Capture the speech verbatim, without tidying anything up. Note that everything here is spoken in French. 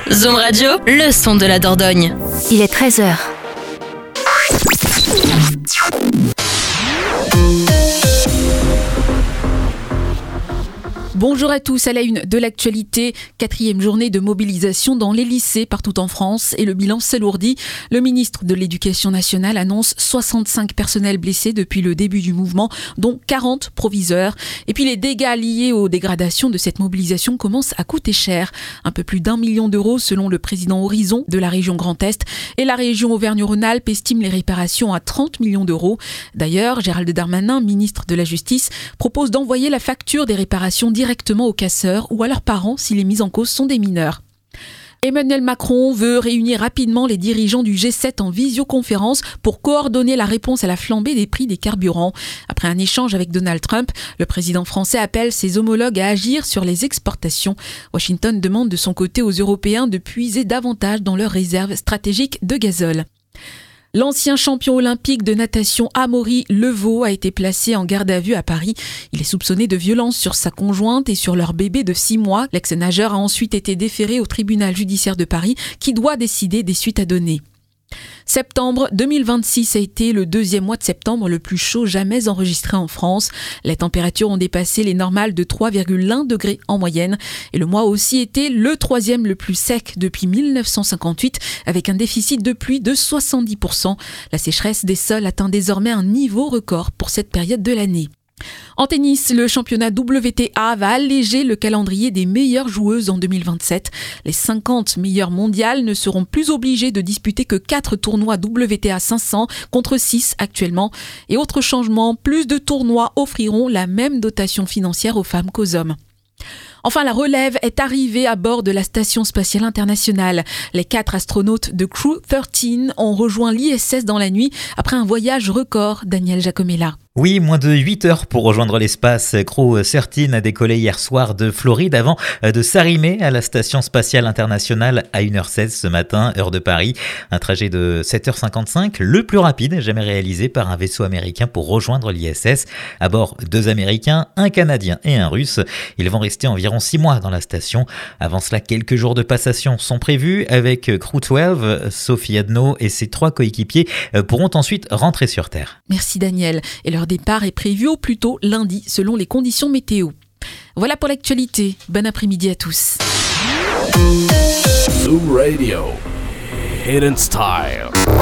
Zoom Radio, le son de la Dordogne. Il est treize heures. Bonjour à tous, à la une de l'actualité, quatrième journée de mobilisation dans les lycées partout en France et le bilan s'alourdit. Le ministre de l'Éducation nationale annonce soixante-cinq personnels blessés depuis le début du mouvement, dont quarante proviseurs. Et puis les dégâts liés aux dégradations de cette mobilisation commencent à coûter cher. Un peu plus d'un million d'euros selon le président Horizon de la région Grand Est. Et la région Auvergne-Rhône-Alpes estime les réparations à trente millions d'euros. D'ailleurs, Gérald Darmanin, ministre de la Justice, propose d'envoyer la facture des réparations directement aux casseurs ou à leurs parents si les mises en cause sont des mineurs. Emmanuel Macron veut réunir rapidement les dirigeants du G sept en visioconférence pour coordonner la réponse à la flambée des prix des carburants. Après un échange avec Donald Trump, le président français appelle ses homologues à agir sur les exportations. Washington demande de son côté aux Européens de puiser davantage dans leurs réserves stratégiques de gazole. L'ancien champion olympique de natation Amaury Levaux a été placé en garde à vue à Paris. Il est soupçonné de violence sur sa conjointe et sur leur bébé de six mois. L'ex-nageur a ensuite été déféré au tribunal judiciaire de Paris qui doit décider des suites à donner. Septembre deux mille vingt-six a été le deuxième mois de septembre le plus chaud jamais enregistré en France. Les températures ont dépassé les normales de trois virgule un degrés en moyenne. Et le mois a aussi été le troisième le plus sec depuis mille neuf cent cinquante-huit, avec un déficit de pluie de soixante-dix pour cent. La sécheresse des sols atteint désormais un niveau record pour cette période de l'année. En tennis, le championnat W T A va alléger le calendrier des meilleures joueuses en deux mille vingt-sept. Les cinquante meilleures mondiales ne seront plus obligées de disputer que quatre tournois W T A cinq cents contre six actuellement. Et autre changement, plus de tournois offriront la même dotation financière aux femmes qu'aux hommes. Enfin, la relève est arrivée à bord de la Station spatiale internationale. Les quatre astronautes de Crew treize ont rejoint l'I S S dans la nuit après un voyage record. Daniel Giacomella. Oui, moins de huit heures pour rejoindre l'espace. Crew treize a décollé hier soir de Floride avant de s'arrimer à la Station spatiale internationale à une heure seize ce matin, heure de Paris. Un trajet de sept heures cinquante-cinq, le plus rapide jamais réalisé par un vaisseau américain pour rejoindre l'I S S. À bord, deux Américains, un Canadien et un Russe. Ils vont rester environ six mois dans la station. Avant cela, quelques jours de passation sont prévus avec Crew douze. Sophie Adno et ses trois coéquipiers pourront ensuite rentrer sur Terre. Merci Daniel. Et leur départ est prévu au plus tôt lundi selon les conditions météo. Voilà pour l'actualité. Bon après-midi à tous. Zoom Radio. Hidden Style.